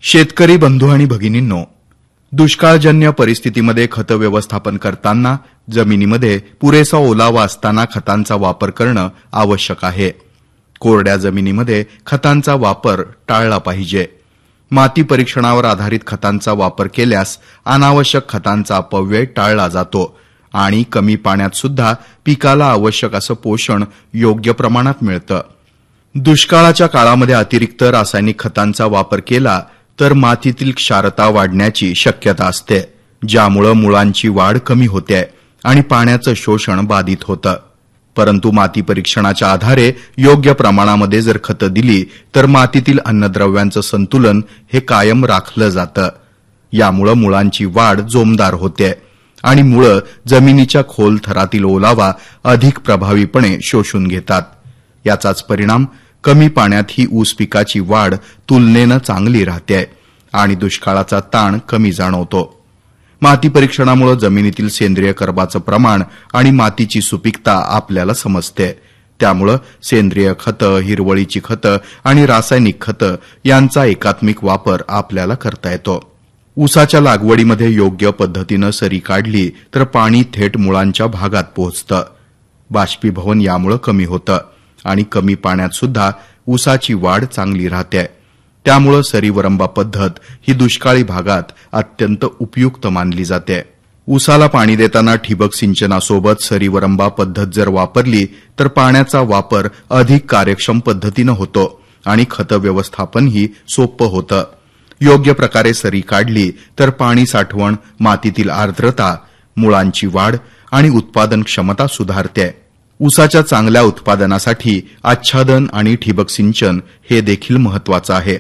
शेतकरी बंधू आणि भगिनींनो, दुष्काळजन्य परिस्थितीमध्ये खत व्यवस्थापन करताना जमिनीमध्ये पुरेसा ओलावा असताना खतांचा वापर करणं आवश्यक आहे. कोरड्या जमिनीमध्ये खतांचा वापर टाळला पाहिजे. माती परीक्षणावर आधारित खतांचा वापर केल्यास अनावश्यक खतांचा अपव्यय टाळला जातो आणि कमी पाण्यात सुद्धा पिकाला आवश्यक असं पोषण योग्य प्रमाणात मिळतं. दुष्काळाच्या काळामध्ये अतिरिक्त रासायनिक खतांचा वापर केला तर मातीतील क्षारता वाढण्याची शक्यता असते, ज्यामुळे मुळांची वाढ कमी होते आणि पाण्याचं शोषण बाधित होतं. परंतु माती परीक्षणाच्या आधारे योग्य प्रमाणामध्ये जर खतं दिली तर मातीतील अन्नद्रव्यांचं संतुलन हे कायम राखलं जातं. यामुळे मुळांची वाढ जोमदार होते आणि मुळं जमिनीच्या खोल थरातील ओलावा अधिक प्रभावीपणे शोषून घेतात. याचाच परिणाम कमी पाण्यात ही ऊस पिकाची वाढ तुलनेनं चांगली राहते आणि दुष्काळाचा ताण कमी जाणवतो. माती परीक्षणामुळे जमिनीतील सेंद्रिय कर्बाचं प्रमाण आणि मातीची सुपीकता आपल्याला समजते. त्यामुळे सेंद्रिय खतं, हिरवळीची खतं आणि रासायनिक खतं यांचा एकात्मिक वापर आपल्याला करता येतो. ऊसाच्या लागवडीमध्ये योग्य पद्धतीनं सरी काढली तर पाणी थेट मुळांच्या भागात पोहोचतं. बाष्पीभवन यामुळे कमी होतं आणि कमी पाण्यात सुद्धा ऊसाची वाढ चांगली राहते. त्यामुळे सरीवरंबा पद्धत ही दुष्काळी भागात अत्यंत उपयुक्त मानली जाते. ऊसाला पाणी देताना ठिबक सिंचनासोबत सरीवरंबा पद्धत जर वापरली तर पाण्याचा वापर अधिक कार्यक्षम पद्धतीनं होतो आणि खत व्यवस्थापनही सोपं होतं. योग्य प्रकारे सरी काढली तर पाणी साठवण, मातीतील आर्द्रता, मुळांची वाढ आणि उत्पादन क्षमता सुधारते. ऊसाच्या चांगल्या उत्पादनासाठी आच्छादन आणि ठिबक सिंचन हे देखील महत्वाचं आहे.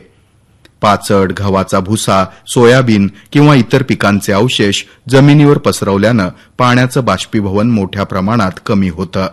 पाचड, गव्हाचा भुसा, सोयाबीन किंवा इतर पिकांचे अवशेष जमिनीवर पसरवल्यानं पाण्याचं बाष्पीभवन मोठ्या प्रमाणात कमी होतं.